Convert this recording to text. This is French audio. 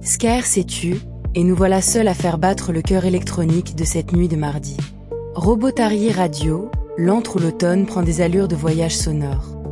Scaer s'est tu, et nous voilà seuls à faire battre le cœur électronique de cette nuit de mardi. Robotarié radio, l'antre où l'automne prend des allures de voyage sonore.